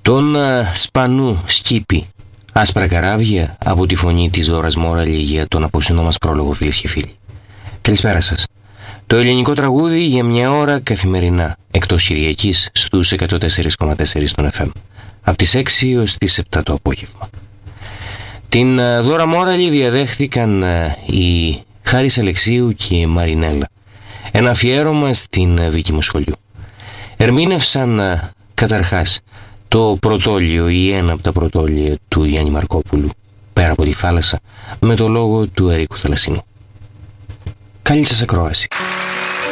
Τον Σπανού Σκύπη, άσπρα καράβια, από τη φωνή της Δώρας Μόραλη για τον απόψινό μας πρόλογο, φίλες και φίλοι. Καλησπέρα σας. Το ελληνικό τραγούδι για μια ώρα καθημερινά, εκτός Κυριακής, στους 104,4 στον FM, από τις 6 έως τις 7 το απόγευμα. Την Δώρα Μόραλη διαδέχθηκαν οι Χάρης Αλεξίου και η Μαρινέλα. Ένα αφιέρωμα στην δική μου σχολείου. Ερμήνευσαν καταρχάς το πρωτόλιο ή ένα από τα πρωτόλια του Γιάννη Μαρκόπουλου, πέρα από τη θάλασσα, με το λόγο του Ερίκου Θαλασσινού. Καλή σας ακρόαση.